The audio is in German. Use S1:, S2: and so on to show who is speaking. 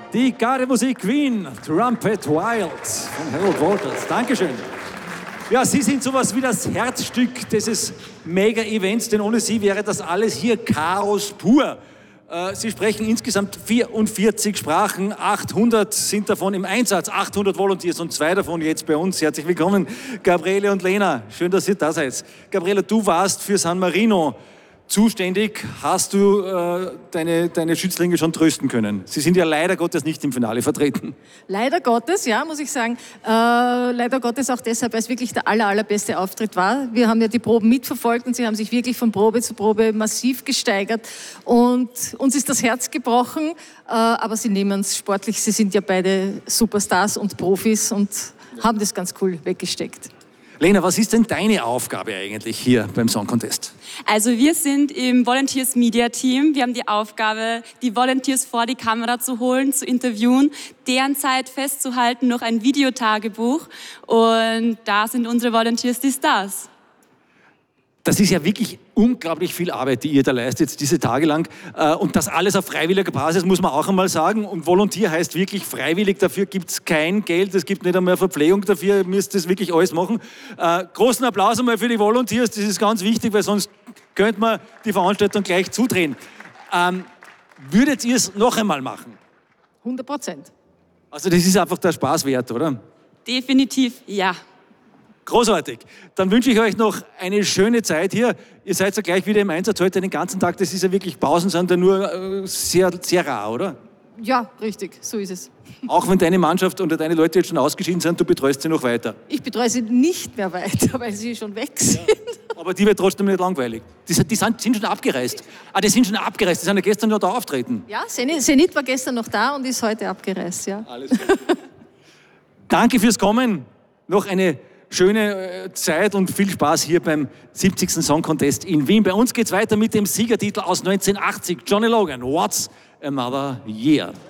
S1: Die Gardemusik Queen, Trumpet Wild von Harold Walters. Dankeschön. Ja, Sie sind sowas wie das Herzstück dieses Mega-Events, denn ohne Sie wäre das alles hier Chaos pur. Sie sprechen insgesamt 44 Sprachen, 800 sind davon im Einsatz, 800 Volunteers und 2 davon jetzt bei uns. Herzlich willkommen, Gabriele und Lena. Schön, dass ihr da seid. Gabriele, du warst für San Marino zuständig. Hast du deine Schützlinge schon trösten können? Sie sind ja leider Gottes nicht im Finale vertreten.
S2: Leider Gottes, ja, muss ich sagen. Leider Gottes auch deshalb, weil es wirklich der allerbeste Auftritt war. Wir haben ja die Proben mitverfolgt und sie haben sich wirklich von Probe zu Probe massiv gesteigert. Und uns ist das Herz gebrochen, aber sie nehmen es sportlich. Sie sind ja beide Superstars und Profis und haben das ganz cool weggesteckt.
S1: Lena, was ist denn deine Aufgabe eigentlich hier beim Song Contest?
S3: Also wir sind im Volunteers Media Team. Wir haben die Aufgabe, die Volunteers vor die Kamera zu holen, zu interviewen, deren Zeit festzuhalten, noch ein Videotagebuch. Und da sind unsere Volunteers die Stars.
S1: Das ist ja wirklich unglaublich viel Arbeit, die ihr da leistet, diese Tage lang. Und das alles auf freiwilliger Basis, muss man auch einmal sagen. Und Volunteer heißt wirklich freiwillig. Dafür gibt es kein Geld, es gibt nicht einmal Verpflegung dafür. Ihr müsst das wirklich alles machen. Großen Applaus einmal für die Volunteers, das ist ganz wichtig, weil sonst könnte man die Veranstaltung gleich zudrehen. Würdet ihr es noch einmal machen?
S2: 100%.
S1: Also das ist einfach der Spaß wert, oder?
S3: Definitiv, ja.
S1: Großartig. Dann wünsche ich euch noch eine schöne Zeit hier. Ihr seid ja gleich wieder im Einsatz heute den ganzen Tag. Das ist ja wirklich, Pausen sind ja nur sehr, sehr rar, oder?
S2: Ja, richtig, so ist es.
S1: Auch wenn deine Mannschaft oder deine Leute jetzt schon ausgeschieden sind, du betreust sie noch weiter.
S2: Ich betreue sie nicht mehr weiter, weil sie schon weg sind.
S1: Ja, aber die wird trotzdem nicht langweilig. Die sind schon abgereist. Die sind schon abgereist. Die sind ja gestern noch da auftreten.
S2: Ja, Zenit war gestern noch da und ist heute abgereist, ja.
S1: Alles gut. Danke fürs Kommen. Noch eine schöne Zeit und viel Spaß hier beim 70. Song Contest in Wien. Bei uns geht's weiter mit dem Siegertitel aus 1980. Johnny Logan, What's Another Year?